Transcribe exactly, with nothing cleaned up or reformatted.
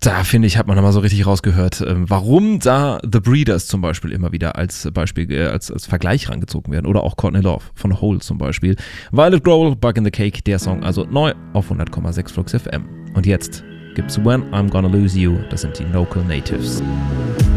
Da finde ich, hat man nochmal so richtig rausgehört, ähm, warum da The Breeders zum Beispiel immer wieder als Beispiel, äh, als, als Vergleich rangezogen werden. Oder auch Courtney Love von Hole zum Beispiel. Violet Grohl, Bug in the Cake, der Song also neu auf hundert Komma sechs Flux F M. Und jetzt gibt's When I'm Gonna Lose You, das sind die Local Natives.